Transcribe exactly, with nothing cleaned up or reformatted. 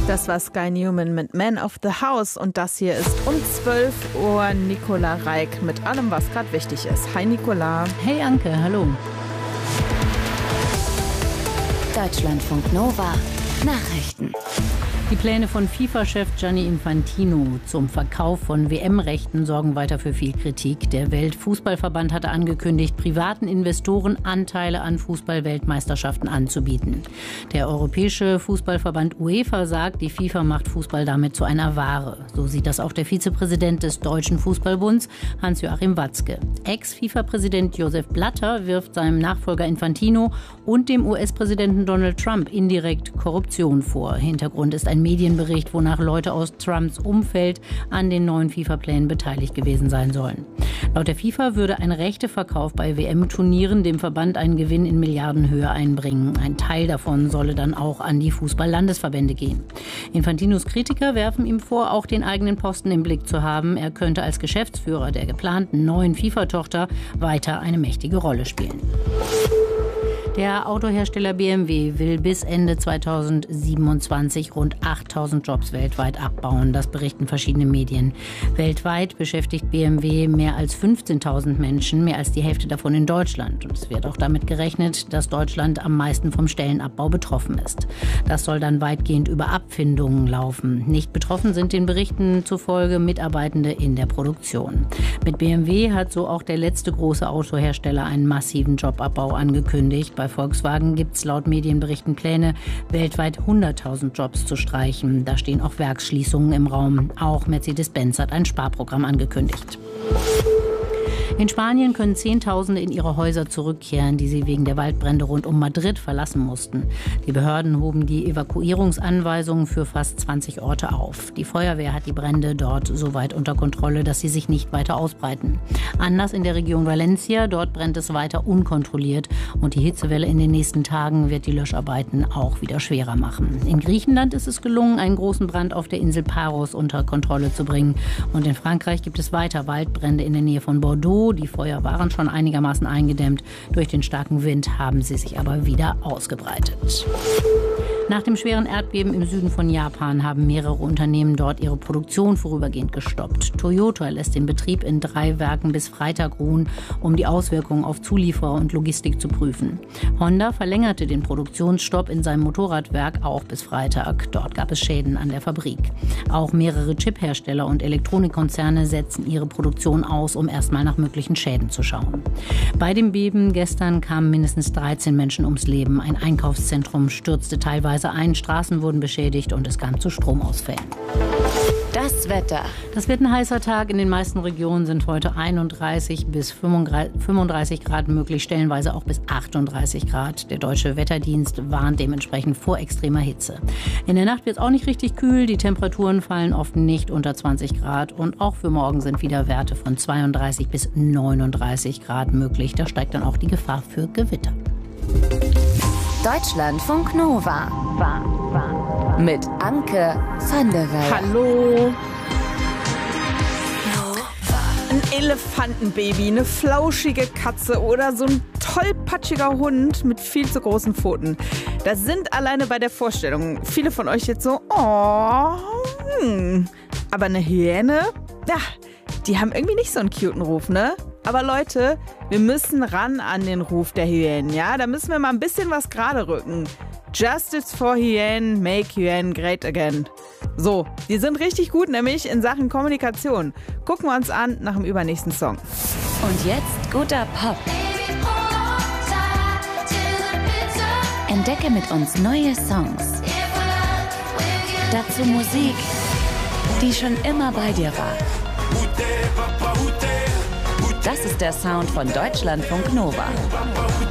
Das war Sky Newman mit Man of the House und das hier ist um zwölf Uhr Nicola Reik mit allem, was gerade wichtig ist. Hi Nicola. Hey Anke, hallo. Deutschlandfunk Nova Nachrichten. Die Pläne von FIFA-Chef Gianni Infantino zum Verkauf von W M-Rechten sorgen weiter für viel Kritik. Der Weltfußballverband hatte angekündigt, privaten Investoren Anteile an Fußball-Weltmeisterschaften anzubieten. Der Europäische Fußballverband UEFA sagt, die FIFA macht Fußball damit zu einer Ware. So sieht das auch der Vizepräsident des Deutschen Fußballbunds, Hans-Joachim Watzke. Ex-FIFA-Präsident Josef Blatter wirft seinem Nachfolger Infantino und dem U S-Präsidenten Donald Trump indirekt Korruption vor. Hintergrund ist ein Ein Medienbericht, wonach Leute aus Trumps Umfeld an den neuen FIFA-Plänen beteiligt gewesen sein sollen. Laut der FIFA würde ein Rechteverkauf bei W M-Turnieren dem Verband einen Gewinn in Milliardenhöhe einbringen. Ein Teil davon solle dann auch an die Fußball-Landesverbände gehen. Infantinos Kritiker werfen ihm vor, auch den eigenen Posten im Blick zu haben. Er könnte als Geschäftsführer der geplanten neuen FIFA-Tochter weiter eine mächtige Rolle spielen. Der Autohersteller B M W will bis Ende zweitausendsiebenundzwanzig rund achttausend Jobs weltweit abbauen. Das berichten verschiedene Medien. Weltweit beschäftigt B M W mehr als fünfzehntausend Menschen, mehr als die Hälfte davon in Deutschland. Und es wird auch damit gerechnet, dass Deutschland am meisten vom Stellenabbau betroffen ist. Das soll dann weitgehend über Abfindungen laufen. Nicht betroffen sind den Berichten zufolge Mitarbeitende in der Produktion. Mit B M W hat so auch der letzte große Autohersteller einen massiven Jobabbau angekündigt. Bei Volkswagen gibt es laut Medienberichten Pläne, weltweit hunderttausend Jobs zu streichen. Da stehen auch Werksschließungen im Raum. Auch Mercedes-Benz hat ein Sparprogramm angekündigt. In Spanien können Zehntausende in ihre Häuser zurückkehren, die sie wegen der Waldbrände rund um Madrid verlassen mussten. Die Behörden hoben die Evakuierungsanweisungen für fast zwanzig Orte auf. Die Feuerwehr hat die Brände dort so weit unter Kontrolle, dass sie sich nicht weiter ausbreiten. Anders in der Region Valencia, dort brennt es weiter unkontrolliert und die Hitzewelle in den nächsten Tagen wird die Löscharbeiten auch wieder schwerer machen. In Griechenland ist es gelungen, einen großen Brand auf der Insel Paros unter Kontrolle zu bringen. Und in Frankreich gibt es weiter Waldbrände in der Nähe von Bordeaux. Die Feuer waren schon einigermaßen eingedämmt. Durch den starken Wind haben sie sich aber wieder ausgebreitet. Nach dem schweren Erdbeben im Süden von Japan haben mehrere Unternehmen dort ihre Produktion vorübergehend gestoppt. Toyota lässt den Betrieb in drei Werken bis Freitag ruhen, um die Auswirkungen auf Zulieferer und Logistik zu prüfen. Honda verlängerte den Produktionsstopp in seinem Motorradwerk auch bis Freitag. Dort gab es Schäden an der Fabrik. Auch mehrere Chiphersteller und Elektronikkonzerne setzen ihre Produktion aus, um erstmal nach möglichen Schäden zu schauen. Bei dem Beben gestern kamen mindestens dreizehn Menschen ums Leben. Ein Einkaufszentrum stürzte teilweise ein, Straßen wurden beschädigt und es kam zu Stromausfällen. Das Wetter. Das wird ein heißer Tag. In den meisten Regionen sind heute einunddreißig bis fünfunddreißig Grad möglich, stellenweise auch bis achtunddreißig Grad. Der Deutsche Wetterdienst warnt dementsprechend vor extremer Hitze. In der Nacht wird es auch nicht richtig kühl. Die Temperaturen fallen oft nicht unter zwanzig Grad. Und auch für morgen sind wieder Werte von zweiunddreißig bis neununddreißig Grad möglich. Da steigt dann auch die Gefahr für Gewitter. Deutschlandfunk Nova. War, war, war. Mit Anke van der Werf. Hallo. Ein Elefantenbaby, eine flauschige Katze oder so ein tollpatschiger Hund mit viel zu großen Pfoten. Das sind alleine bei der Vorstellung viele von euch jetzt so, oh, hm. Aber eine Hyäne, ja, die haben irgendwie nicht so einen cuten Ruf, ne? Aber Leute, wir müssen ran an den Ruf der Hyänen, ja? Da müssen wir mal ein bisschen was gerade rücken. Justice for Hyänen, make Hyänen great again. So, die sind richtig gut, nämlich in Sachen Kommunikation. Gucken wir uns an nach dem übernächsten Song. Und jetzt guter Pop. Entdecke mit uns neue Songs. Dazu Musik, die schon immer bei dir war. Das ist der Sound von Deutschlandfunk Nova.